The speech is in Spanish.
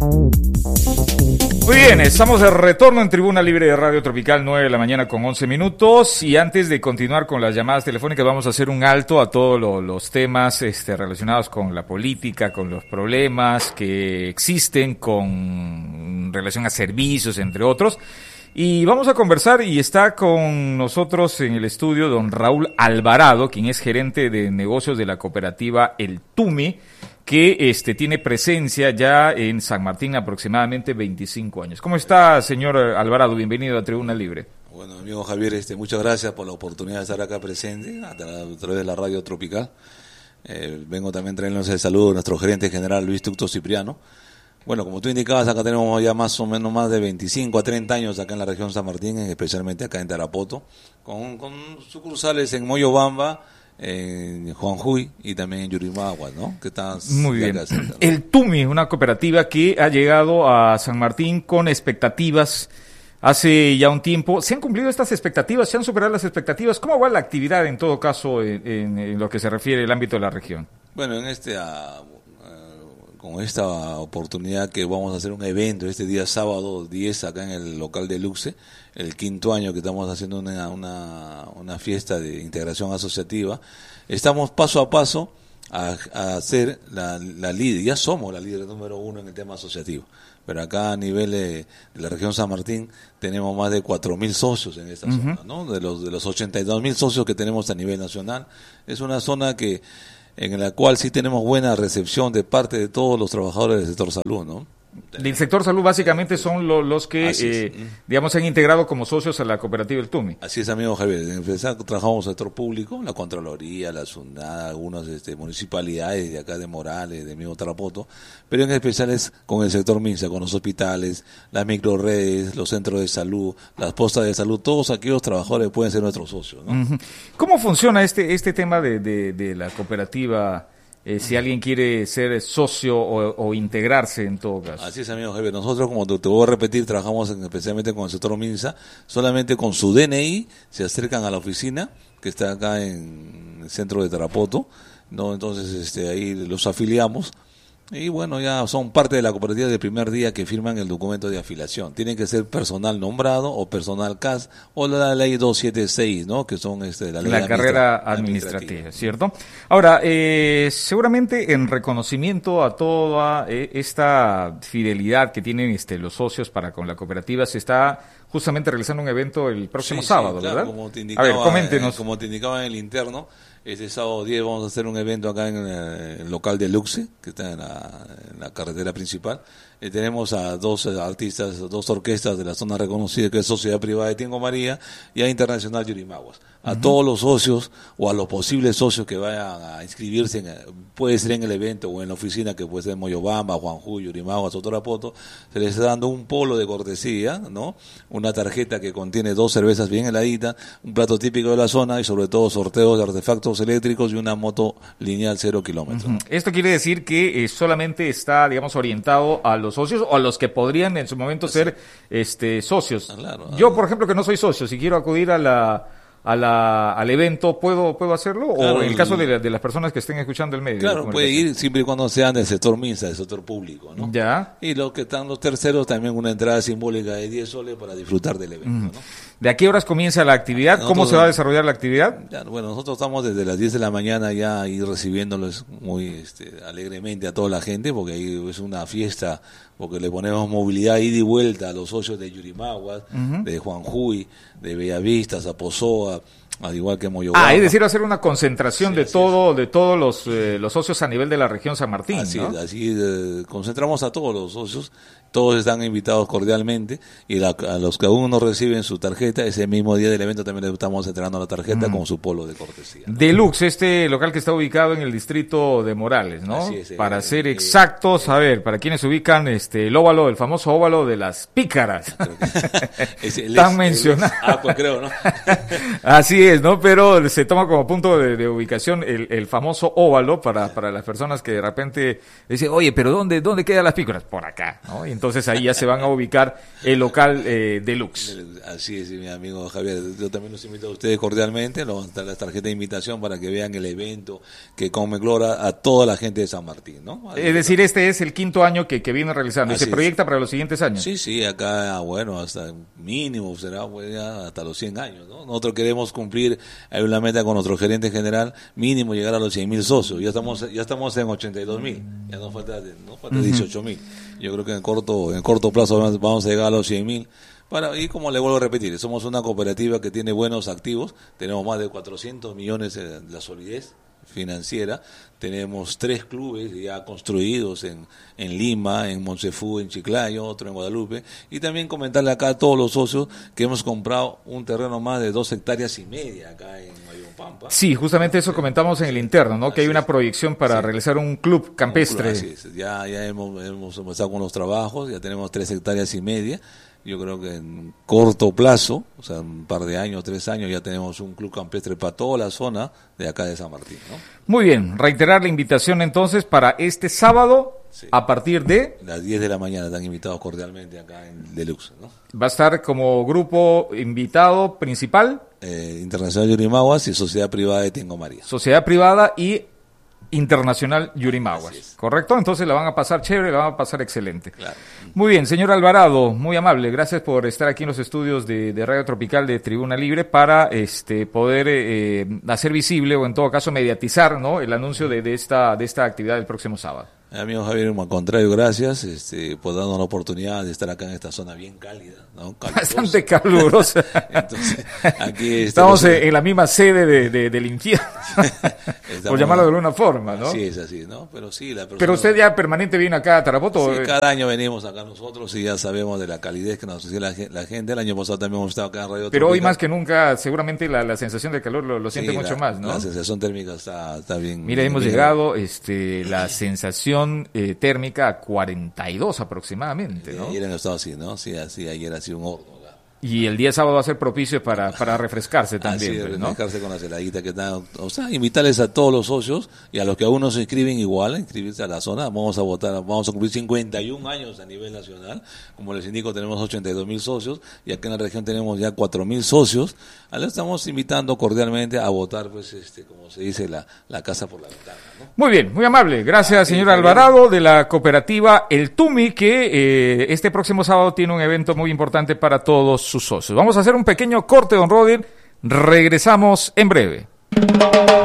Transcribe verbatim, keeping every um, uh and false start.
Muy bien, estamos de retorno en Tribuna Libre de Radio Tropical, nueve de la mañana con once minutos, y antes de continuar con las llamadas telefónicas vamos a hacer un alto a todos lo, los temas este, relacionados con la política, con los problemas que existen con relación a servicios, entre otros. Y vamos a conversar, y está con nosotros en el estudio don Raúl Alvarado, quien es gerente de negocios de la cooperativa El Tumi, que este tiene presencia ya en San Martín aproximadamente veinticinco años. ¿Cómo está, señor Alvarado? Bienvenido a Tribuna Libre. Bueno, amigo Javier, este, muchas gracias por la oportunidad de estar acá presente a, tra- a través de la Radio Tropical. Eh, vengo también trayéndoles el saludo a nuestro gerente general Luis Tucto Cipriano. Bueno, como tú indicabas, acá tenemos ya más o menos más de veinticinco a treinta años acá en la región San Martín, especialmente acá en Tarapoto, con, con sucursales en Moyobamba, en Juanjuy y también en Yurimaguas, ¿no? Que están muy bien. Cerca, ¿no? El Tumi, una cooperativa que ha llegado a San Martín con expectativas hace ya un tiempo. ¿Se han cumplido estas expectativas? ¿Se han superado las expectativas? ¿Cómo va la actividad en todo caso en, en, en lo que se refiere al ámbito de la región? Bueno, en este... Uh, con esta oportunidad que vamos a hacer un evento este día sábado diez acá en el local de Luxe, el quinto año que estamos haciendo una, una, una fiesta de integración asociativa. Estamos paso a paso a, a hacer la, la líder, ya somos la líder número uno en el tema asociativo, pero acá a nivel de, de la región San Martín tenemos más de cuatro mil socios en esta uh-huh. zona, ¿no? De los, de los ochenta y dos mil socios que tenemos a nivel nacional, es una zona que en la cual sí tenemos buena recepción de parte de todos los trabajadores del sector salud, ¿no? Del sector salud básicamente son lo, los que, eh, digamos, se han integrado como socios a la cooperativa El Tumi. Así es, amigo Javier. En empezar, trabajamos en el sector público, la Contraloría, la SUNAT, algunas este, municipalidades de acá de Morales, de mismo Tarapoto, pero en especial es con el sector MINSA, con los hospitales, las microredes, los centros de salud, las postas de salud, todos aquellos trabajadores pueden ser nuestros socios, ¿no? Uh-huh. ¿Cómo funciona este, este tema de, de, de la cooperativa? Eh, si alguien quiere ser socio o, o integrarse en todo caso. Así es, amigo Javier. Nosotros, como te, te voy a repetir, trabajamos en, especialmente con el sector MINSA. Solamente con su D N I se acercan a la oficina, que está acá en el centro de Tarapoto, ¿no? Entonces este, ahí los afiliamos. Y bueno, ya son parte de la cooperativa del primer día que firman el documento de afiliación. Tienen que ser personal nombrado o personal C A S o la ley doscientos setenta y seis, ¿no? Que son este, la ley la carrera administrativa, administrativa, ¿cierto? Ahora, eh, seguramente en reconocimiento a toda eh, esta fidelidad que tienen este, los socios para con la cooperativa, se está justamente realizando un evento el próximo sí, sábado, sí, claro, ¿verdad? Como te indicaba, a ver, coméntenos. Eh, como te indicaba en el interno, este sábado diez vamos a hacer un evento acá en el local de Luxe, que está en la, en la carretera principal. Eh, tenemos a dos artistas, dos orquestas de la zona reconocida, que es Sociedad Privada de Tingo María y a Internacional Yurimaguas. A uh-huh. todos los socios o a los posibles socios que vayan a inscribirse, en, puede ser en el evento o en la oficina, que puede ser en Moyobamba, Juanjuy, Yurimaguas o Tarapoto, se les está dando un polo de cortesía, ¿no? Una tarjeta que contiene dos cervezas bien heladitas, un plato típico de la zona y sobre todo sorteos de artefactos eléctricos y una moto lineal cero kilómetros. Uh-huh. Esto quiere decir que eh, solamente está, digamos, orientado a los socios o a los que podrían en su momento ser este socios. Ah, claro, Yo, por ejemplo, que no soy socio, si quiero acudir a la a la al evento, ¿puedo puedo hacerlo? Claro, o en el caso de, la, de las personas que estén escuchando el medio. Claro, puede ir siempre y cuando sean del sector MINSA, del sector público, ¿no? Ya. Y los que están los terceros, también una entrada simbólica de diez soles para disfrutar del evento, ¿no? ¿De a qué horas comienza la actividad? Nosotros, ¿Cómo se va a desarrollar la actividad? Ya, bueno, nosotros estamos desde las diez de la mañana ya ahí recibiéndolos muy este, alegremente a toda la gente, porque ahí es una fiesta, porque le ponemos movilidad ida y vuelta a los socios de Yurimaguas, uh-huh. de Juanjuy, de Bellavista, Zapozoa, al igual que Moyobamba. Ah, es decir, hacer una concentración sí, de todo, es. de todos los eh, los socios a nivel de la región San Martín, así ¿no? es, así eh, concentramos a todos los socios, todos están invitados cordialmente, y la, a los que aún no reciben su tarjeta, ese mismo día del evento también les estamos entregando la tarjeta mm. con su polo de cortesía, ¿no? Deluxe, este local que está ubicado en el distrito de Morales, ¿no? Así es, para eh, ser eh, exactos, eh, a ver, para quienes ubican este el óvalo, el famoso óvalo de las pícaras. es, el Tan es, mencionado. Ah, pues creo, ¿no? Así es, ¿no? Pero se toma como punto de, de ubicación el, el famoso óvalo para, para las personas que de repente dicen, oye, pero ¿dónde, dónde quedan las pícoras? Por acá, ¿no? Y entonces ahí ya se van a ubicar el local eh, deluxe. Así es, mi amigo Javier. Yo también los invito a ustedes cordialmente, los, las tarjetas de invitación para que vean el evento que conmemora a toda la gente de San Martín, ¿no? Así es decir, este es el quinto año que, que viene realizando. ¿Y se proyecta para los siguientes años? Sí, sí, acá, bueno, hasta mínimo será pues, ya hasta los cien años, ¿no? Nosotros queremos cumplir, hay una meta con nuestro gerente general, mínimo llegar a los cien mil socios. Ya estamos ya estamos en ochenta y dos mil, ya nos falta, nos falta dieciocho mil. Yo creo que en corto en corto plazo vamos a llegar a los cien mil. Para, y como le vuelvo a repetir, somos una cooperativa que tiene buenos activos, tenemos más de cuatrocientos millones de la solidez financiera, tenemos tres clubes ya construidos en, en Lima, en Monsefú, en Chiclayo, otro en Guadalupe, y también comentarle acá a todos los socios que hemos comprado un terreno más de dos hectáreas y media acá en Mayumpampa. Sí, justamente eso comentamos en el interno, ¿no? Que hay una proyección para sí. realizar un club campestre. Un club, así es. Ya, ya hemos, hemos empezado con los trabajos, ya tenemos tres hectáreas y media. Yo creo que en corto plazo, o sea, un par de años, tres años, ya tenemos un club campestre para toda la zona de acá de San Martín, ¿no? Muy bien, reiterar la invitación entonces para este sábado, sí. a partir de... las diez de la mañana, están invitados cordialmente acá en Deluxe, ¿no? Va a estar como grupo invitado principal. Eh, Internacional Yurimaguas y Sociedad Privada de Tingo María. Sociedad Privada y Internacional Yurimaguas, ¿correcto? Entonces la van a pasar chévere, la van a pasar excelente. Claro. Muy bien, señor Alvarado, muy amable, gracias por estar aquí en los estudios de, de Radio Tropical de Tribuna Libre para este poder eh, hacer visible o en todo caso mediatizar, ¿no? el anuncio de, de esta de esta actividad del próximo sábado. Amigo Javier, al contrario, gracias este, por darnos la oportunidad de estar acá en esta zona bien cálida, ¿no? Bastante calurosa. Entonces, aquí estamos en, en la misma sede de, de, del infierno, por llamarlo de alguna forma, ¿no? Sí, es así, ¿no? Pero sí, la persona... Pero usted ya permanente viene acá a Tarapoto. Sí, cada año venimos acá nosotros y ya sabemos de la calidez que nos ofrece la, la gente. El año pasado también hemos estado acá en Radio Pero Tropical. hoy más que nunca, seguramente la, la sensación de calor lo, lo siente sí, mucho la, más, ¿no? La sensación térmica está, está bien. Mira, bien, hemos bien llegado, este, la sensación Eh, térmica a cuarenta y dos aproximadamente, ¿no? Ayer en estado así, ¿no? Sí, así, ayer ha sido un horno. Y el día sábado va a ser propicio para, para refrescarse también, así, pues, ¿no? refrescarse con la heladita que está. O sea, invitarles a todos los socios y a los que aún no se inscriben igual, a inscribirse a la zona. Vamos a votar, vamos a cumplir cincuenta y un años a nivel nacional. Como les indico, tenemos ochenta y dos mil socios y acá en la región tenemos ya cuatro mil socios. A los estamos invitando cordialmente a votar, pues, este, como se dice, la, la casa por la ventana, ¿no? Muy bien, muy amable. Gracias, señor Alvarado, de la cooperativa El Tumi, que eh, este próximo sábado tiene un evento muy importante para todos sus socios. Vamos a hacer un pequeño corte, don Roder. Regresamos en breve.